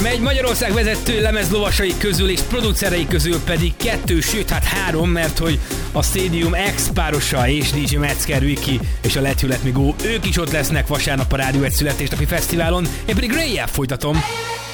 Megy Magyarország vezető lemezlovasai közül és producerei közül pedig 2, sőt 3, mert hogy a Stadium X párosa és DJ Metzger Viki és a Let You Let Me Go, ők is ott lesznek vasárnap a Rádió 1 születésnapi fesztiválon, én pedig Ray-jel folytatom.